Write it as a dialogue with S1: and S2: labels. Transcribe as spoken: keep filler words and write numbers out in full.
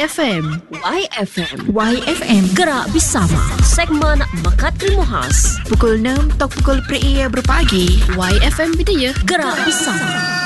S1: F M.
S2: Y F M.
S1: Y F M.
S2: Gerak bersama. Segmen Mekat Terima Khas.
S1: Pukul enam tok pukul per iya berpagi. Y F M Bidaya.
S2: Gerak bersama.